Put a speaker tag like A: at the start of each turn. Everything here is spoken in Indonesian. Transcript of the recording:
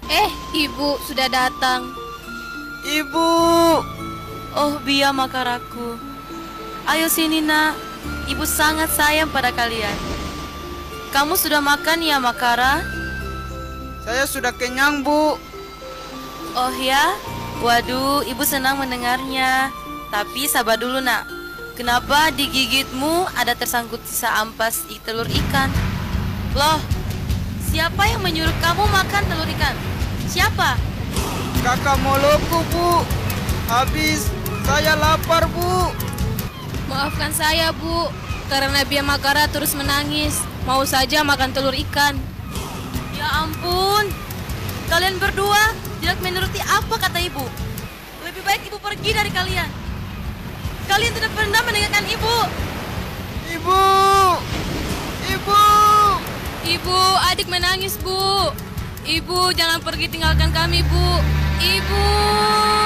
A: Ibu sudah datang.
B: Ibu. Oh, Bia Makaraku. Ayo sini, Nak. Ibu sangat sayang pada kalian. Kamu sudah makan ya, Makara?
C: Saya sudah kenyang, Bu.
B: Oh ya? Waduh, ibu senang mendengarnya. Tapi sabar dulu, Nak. Kenapa di gigitmu ada tersangkut sisa ampas telur ikan? Loh, siapa yang menyuruh kamu makan telur ikan? Siapa?
C: Kakak Moloko, Bu. Habis saya lapar, Bu.
A: Maafkan saya, Bu. Karena Bia Makara terus menangis. Mau saja makan telur ikan.
B: Ya ampun. Kalian berdua tidak menuruti apa kata ibu. Lebih baik ibu pergi dari kalian. Kalian tidak pernah mendengarkan ibu.
C: Ibu. Ibu.
A: Ibu, adik menangis, Bu. Ibu, jangan pergi tinggalkan kami, Bu. Ibu.